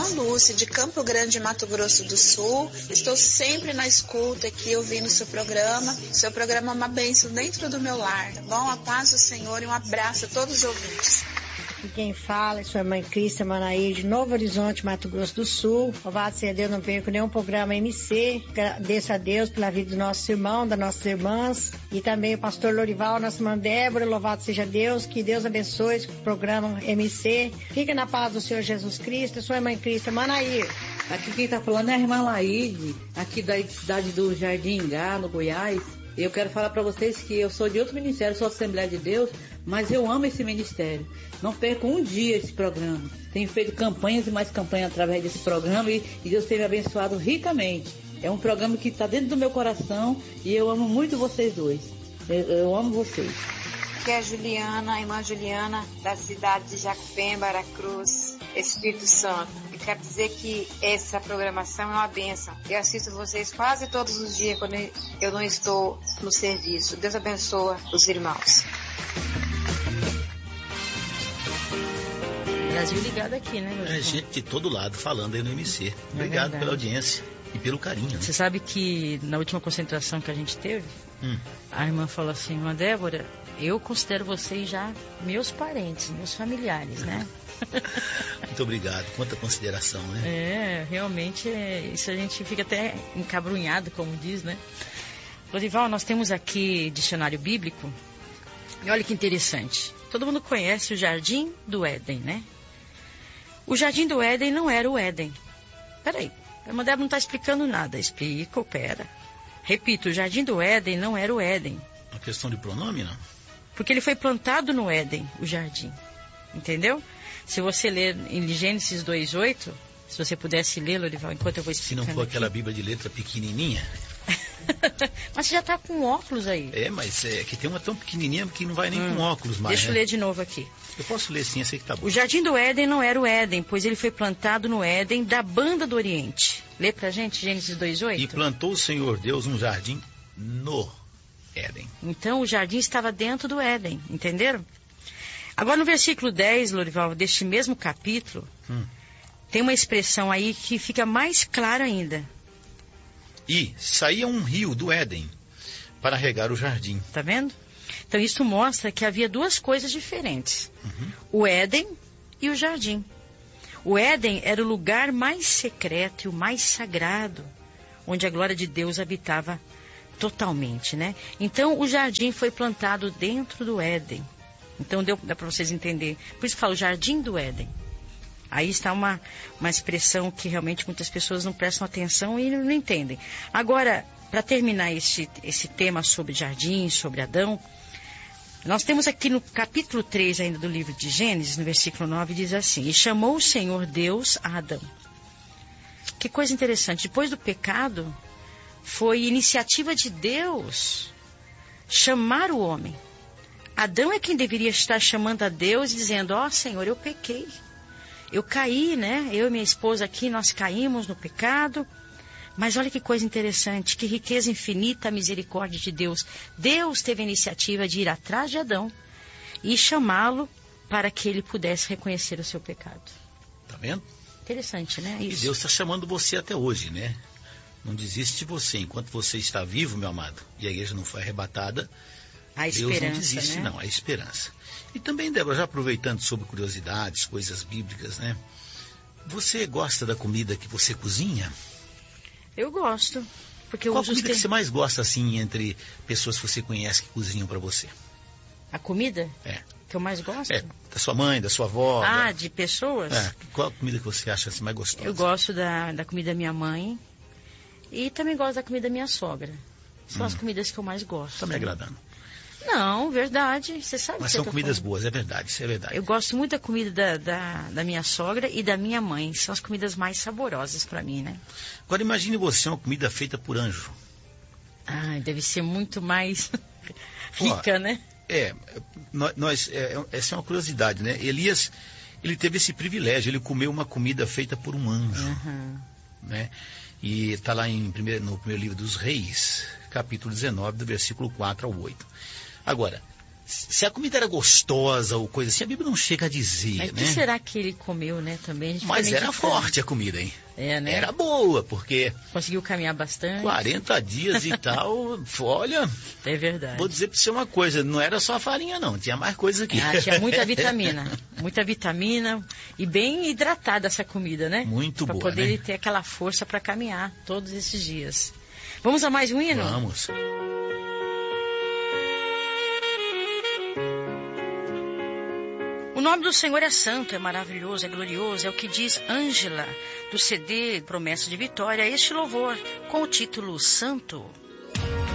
Conceição Dulce, de Campo Grande, Mato Grosso do Sul. Estou sempre na escuta aqui, ouvindo o seu programa. O seu programa é uma bênção dentro do meu lar, tá bom? A paz do Senhor e um abraço a todos os ouvintes. E quem fala é sua mãe Crícia Manaí, de Novo Horizonte, Mato Grosso do Sul. Louvado seja Deus, não perco nenhum programa MC. Agradeço a Deus pela vida dos nossos irmãos, das nossas irmãs. E também o pastor Lorival, nossa irmã Débora. Louvado seja Deus, que Deus abençoe o programa MC. Fica na paz do Senhor Jesus Cristo. Sua mãe Crícia Manaí. Aqui quem tá falando é a irmã Laíde, aqui da cidade do Jardim Ingá, no Goiás. Eu quero falar para vocês que eu sou de outro ministério, sou Assembleia de Deus, mas eu amo esse ministério. Não perco um dia esse programa. Tenho feito campanhas e mais campanhas através desse programa e Deus tem me abençoado ricamente. É um programa que está dentro do meu coração e eu amo muito vocês dois. Eu amo vocês. Aqui é a Juliana, a irmã Juliana, da cidade de Jacupém, Baracruz, Espírito Santo. Eu quero dizer que essa programação é uma bênção. Eu assisto vocês quase todos os dias quando eu não estou no serviço. Deus abençoe os irmãos. Brasil ligado aqui, né? É gente de todo lado falando aí no MC. Obrigado pela audiência e pelo carinho. Né? Você sabe que na última concentração que a gente teve, a irmã falou assim: irmã Débora, eu considero vocês já meus parentes, meus familiares, né? Muito obrigado, quanta consideração, né? Realmente, isso a gente fica até encabrunhado, como diz, né? Lorival, nós temos aqui dicionário bíblico, e olha que interessante. Todo mundo conhece o Jardim do Éden, né? O Jardim do Éden não era o Éden. Peraí, a irmã Débora não está explicando nada. Explico, pera. Repito, o Jardim do Éden não era o Éden. Uma questão de pronome, não? Porque ele foi plantado no Éden, o jardim. Entendeu? Se você ler em Gênesis 2:8, se você pudesse ler, Lorival, enquanto eu vou explicando. Se não for aqui. aquela Bíblia de letra pequenininha. Mas você já está com óculos aí. Mas é que tem uma tão pequenininha que não vai nem com óculos mais. Deixa eu ler de novo aqui. Eu posso ler sim, eu sei que tá bom. O Jardim do Éden não era o Éden, pois ele foi plantado no Éden da banda do Oriente. Lê pra gente Gênesis 2:8. E plantou o Senhor Deus um jardim no Éden. Então o jardim estava dentro do Éden, entenderam? Agora no versículo 10, Lorival, deste mesmo capítulo, tem uma expressão aí que fica mais clara ainda. E saía um rio do Éden para regar o jardim. Tá vendo? Então isso mostra que havia duas coisas diferentes. O Éden e o jardim. O Éden era o lugar mais secreto e o mais sagrado, onde a glória de Deus habitava totalmente, né? Então o jardim foi plantado dentro do Éden. Então dá para vocês entenderem. Por isso que falo Jardim do Éden. Aí está uma expressão que realmente muitas pessoas não prestam atenção e não entendem. Agora, para terminar esse tema sobre jardim, sobre Adão, nós temos aqui no capítulo 3 ainda do livro de Gênesis, no versículo 9, diz assim: E chamou o Senhor Deus a Adão. Que coisa interessante. Depois do pecado, foi iniciativa de Deus chamar o homem. Adão é quem deveria estar chamando a Deus e dizendo: ó Senhor, eu pequei. Eu caí, né? Eu e minha esposa aqui, nós caímos no pecado. Mas olha que coisa interessante, que riqueza infinita a misericórdia de Deus. Deus teve a iniciativa de ir atrás de Adão e chamá-lo para que ele pudesse reconhecer o seu pecado. Tá vendo? Interessante, né? Isso. E Deus está chamando você até hoje, né? Não desiste de você. Enquanto você está vivo, meu amado, e a igreja não foi arrebatada, Deus não desiste, né? Não, há esperança. E também, Débora, já aproveitando sobre curiosidades, coisas bíblicas, né? Você gosta da comida que você cozinha? Eu gosto. Porque qual a comida que você mais gosta, assim, entre pessoas que você conhece que cozinham para você? A comida? É. Que eu mais gosto? É, da sua mãe, da sua avó. De pessoas? É. Qual a comida que você acha assim, mais gostosa? Eu gosto da comida da minha mãe e também gosto da comida da minha sogra. São as comidas que eu mais gosto. Está me agradando. Não, verdade. Você sabe. Mas são comidas boas, é verdade, isso é verdade. Eu gosto muito da comida da minha sogra e da minha mãe. São as comidas mais saborosas para mim, né? Agora imagine você uma comida feita por anjo. Deve ser muito mais rica, né? Essa é uma curiosidade, né? Elias, ele teve esse privilégio, ele comeu uma comida feita por um anjo, né? E está lá no primeiro livro dos Reis, capítulo 19, do versículo 4 ao 8. Agora, Se a comida era gostosa ou coisa assim, a Bíblia não chega a dizer, mas né? O que será que ele comeu, né, também? Mas era forte a comida, hein? Né? Era boa, porque... Conseguiu caminhar bastante. 40 dias e tal, olha... É verdade. Vou dizer pra você uma coisa, não era só a farinha não, tinha mais coisa aqui. Tinha muita vitamina e bem hidratada essa comida, né? Muito boa, pra poder né? ter aquela força para caminhar todos esses dias. Vamos a mais um hino? Vamos. O nome do Senhor é santo, é maravilhoso, é glorioso, é o que diz Ângela, do CD Promessa de Vitória, este louvor, com o título Santo.